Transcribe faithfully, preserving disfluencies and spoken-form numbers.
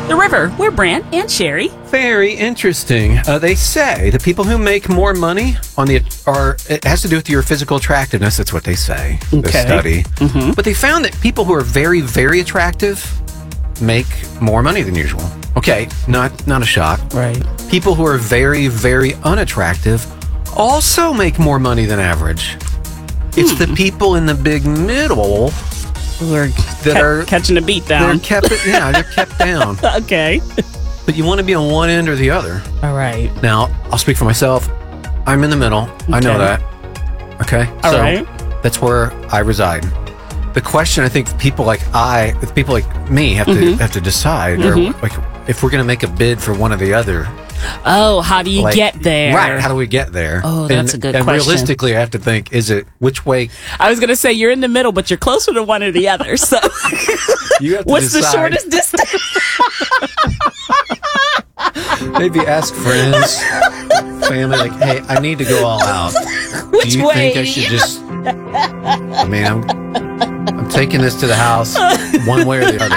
The river. We're Brant and Sherry. Very interesting. Uh, they say the people who make more money on the are it has to do with your physical attractiveness. That's what they say. Okay. The study. Mm-hmm. But they found that people who are very, very attractive make more money than usual. Okay, not not a shock. Right. People who are very, very unattractive also make more money than average. It's Hmm. the people in the big middle Who are, that ca- are catching a beat they're down. kept yeah they're kept down. Okay. But you want to be on one end or the other. All right. Now, I'll speak for myself. I'm in the middle. I know Okay. that. Okay? All so right. that's where I reside. The question I think people like I, people like me have to Mm-hmm. have to decide, Mhm. or like if we're going to make a bid for one or the other. Oh, how do you like, get there? Right. How do we get there? Oh, that's and, a good and question. realistically, I have to think: is it which way? I was going to say you're in the middle, but you're closer to one or the other. So, You have to what's the decide. shortest distance? Maybe ask friends, family, like, "Hey, I need to go all out. Which do you way? think I should just?" I mean, I'm I'm taking this to the house one way or the other.